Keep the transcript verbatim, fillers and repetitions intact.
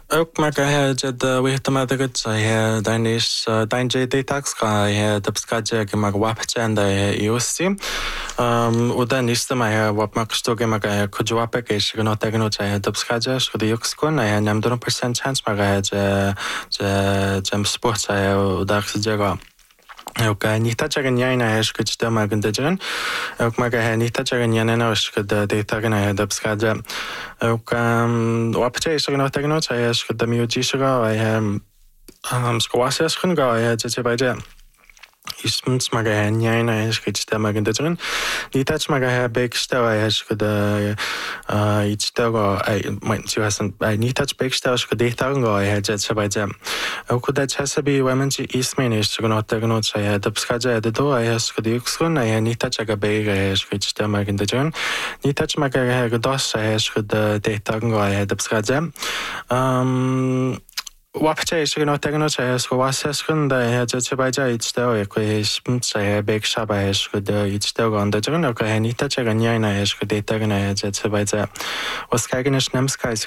Ook maar het de wichtamadagat he danis dain J D tax ga he dabskaja ke mag wapchanda he iusti um udan istama he wap maksto ke mag he kujwape ke shigno tagno cha he dabskaja shgdi yuxkon he namdon percent chance mag he je je jam sport he udaxjaga ook niet dat je een jaar na is dat je maar kunt doen. Ook maar je niet dat je een jaar na is dat de tegen je dat schade. Ook wat je is er nog tegen ons. Hij is dat de muziek is er. Hij hem squash is gaan gaan. Hij zit bij je. Is moet maar je een jaar na is dat je maar kunt doen. Niet dat je maar je bekstel hij is dat iets daar. Hij moet je haast hij niet dat bekstel is dat tegen gaan. Hij zit bij je. ook dat je sabi women's is menis gewoon tegen ons hij dat schade de door hij is dat ik gewoon hij niet dat je bij je is dat je maar kunt doen. Niet dat je maar je dat hij is dat tegen gaan. Hij dat schade. Um wat je is gewoon tegen ons hij is gewoon zeggen dat hij zit bij je iets daar ik is hij bekstel bij is dat iets daar gaan dat doen ook hij niet dat je een jaar na is dat tegen hij zit bij je. Was kijken is nemskais